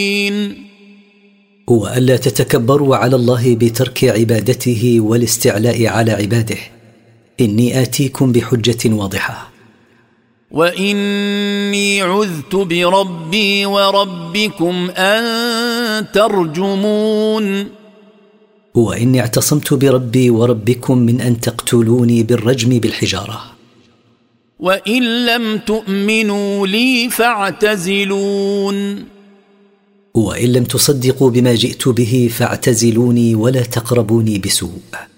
هو ألا تتكبروا على الله بترك عبادته والاستعلاء على عباده. إني آتيكم بحجة واضحة. وإني عذت بربي وربكم أن ترجمون. هو إني اعتصمت بربي وربكم من أن تقتلوني بالرجم بالحجارة. وإن لم تؤمنوا لي فاعتزلون. وإن لم تصدقوا بما جئت به فاعتزلوني ولا تقربوني بسوء.